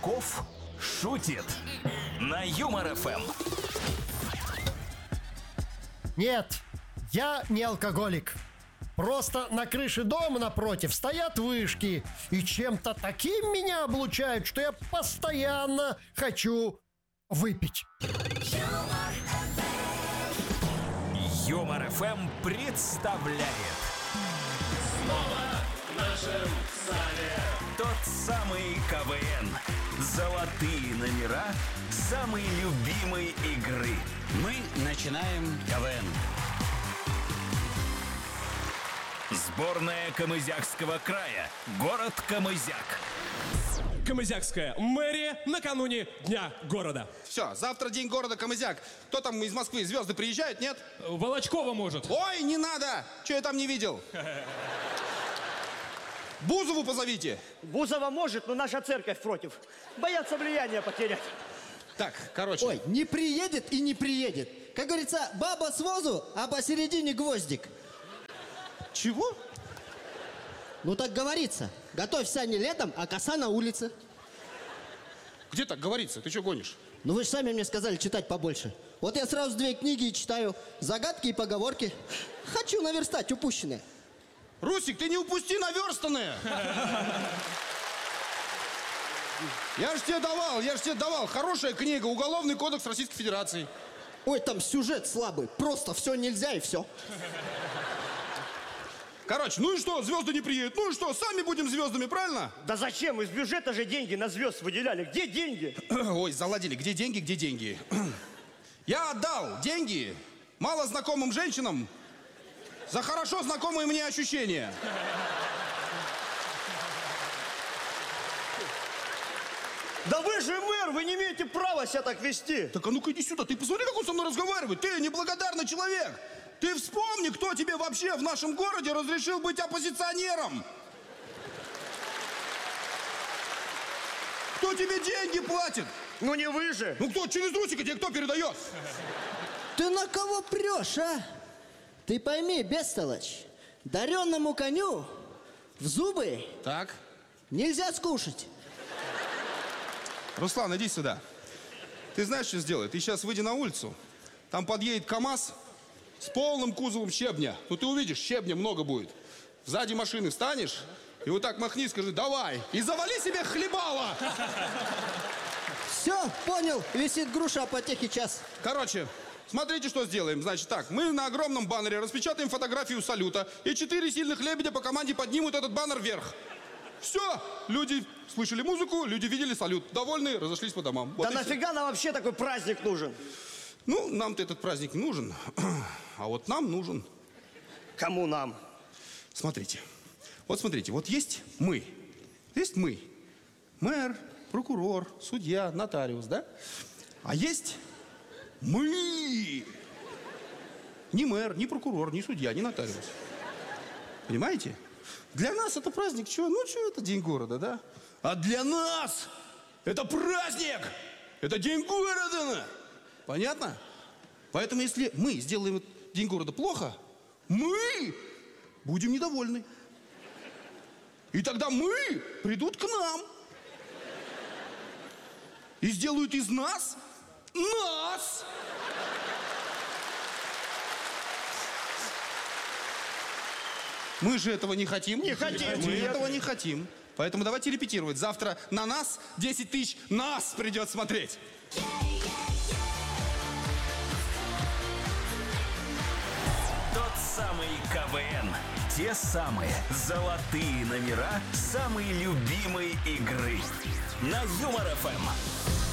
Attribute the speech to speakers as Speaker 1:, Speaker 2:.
Speaker 1: Волчков шутит на Юмор ФМ.
Speaker 2: Нет, я не алкоголик. Просто на крыше дома напротив стоят вышки, и чем-то таким меня облучают, что я постоянно хочу выпить.
Speaker 1: Юмор ФМ представляет
Speaker 3: Снова в нашем зале
Speaker 1: тот самый КВН. Золотые номера самой любимой игры.
Speaker 4: Мы начинаем КВН.
Speaker 1: Сборная Камызякского края. Город Камызяк.
Speaker 3: Камызякская мэрия накануне Дня города.
Speaker 5: Все, завтра день города Камызяк. Кто там из Москвы, звезды приезжают, нет?
Speaker 3: Волочкова может.
Speaker 5: Ой, не надо! Че я там не видел? Бузову позовите.
Speaker 6: Бузова может, но наша церковь против. Боятся влияния потерять.
Speaker 5: Так, короче.
Speaker 7: Ой, не приедет и не приедет. Как говорится, баба с возу, а посередине гвоздик.
Speaker 5: Чего?
Speaker 7: Ну так говорится. Готовься не летом, а коса на улице.
Speaker 5: Где так говорится? Ты что гонишь?
Speaker 7: Ну вы же сами мне сказали читать побольше. Вот я сразу 2 книги и читаю. Загадки и поговорки. Хочу наверстать упущенное.
Speaker 5: Русик, ты не упусти наверстанное! Я ж тебе давал. Хорошая книга, Уголовный кодекс Российской Федерации.
Speaker 7: Ой, там сюжет слабый. Просто все нельзя и все.
Speaker 5: Короче, ну и что, звезды не приедут? Ну и что, сами будем звездами, правильно?
Speaker 6: Да зачем? Из бюджета же деньги на звезд выделяли. Где деньги?
Speaker 5: Ой, заладили. Где деньги, где деньги? Я отдал деньги малознакомым женщинам за хорошо знакомые мне ощущения.
Speaker 6: Да вы же мэр, вы не имеете права себя так вести.
Speaker 5: Так а ну-ка иди сюда, ты посмотри, как он со мной разговаривает. Ты неблагодарный человек. Ты вспомни, кто тебе вообще в нашем городе разрешил быть оппозиционером. Кто тебе деньги платит?
Speaker 6: Ну не вы же.
Speaker 5: Ну кто, через Русика тебе кто передает?
Speaker 7: Ты на кого прешь, а? Ты пойми, бестолочь, даренному коню в зубы
Speaker 5: Так.
Speaker 7: нельзя скушать.
Speaker 5: Руслан, иди сюда. Ты знаешь, что сделай? Ты сейчас выйди на улицу. Там подъедет КамАЗ с полным кузовом щебня. Ну ты увидишь, щебня много будет. Сзади машины встанешь и вот так махни, скажи «давай» и завали себе хлебало.
Speaker 7: Все, понял, висит груша апотеки час.
Speaker 5: Короче, смотрите, что сделаем. Значит так, мы на огромном баннере распечатаем фотографию салюта, и 4 сильных лебедя по команде поднимут этот баннер вверх. Все, люди слышали музыку, люди видели салют. Довольные, разошлись по домам. Вот
Speaker 6: Да
Speaker 5: и
Speaker 6: нафига нам вообще такой праздник нужен?
Speaker 5: Ну, нам-то этот праздник не нужен, а вот нам нужен.
Speaker 6: Кому нам?
Speaker 5: Смотрите, вот есть мы. Есть мы. Мэр, прокурор, судья, нотариус, да? А есть мы. Ни мэр, ни прокурор, ни судья, ни нотариус. Понимаете? Для нас это праздник, чего? Ну, что это день города, да? А для нас это праздник! Это день города! Понятно? Поэтому, если мы сделаем день города плохо, мы будем недовольны. И тогда мы придут к нам. И сделают из нас нас! Мы же этого не хотим.
Speaker 6: Не хотим.
Speaker 5: Мы
Speaker 6: Нет.
Speaker 5: этого не хотим. Поэтому давайте репетировать. Завтра на нас 10 тысяч нас придет смотреть.
Speaker 1: Тот самый КВН. Те самые золотые номера самой любимой игры. На Юмор ФМ.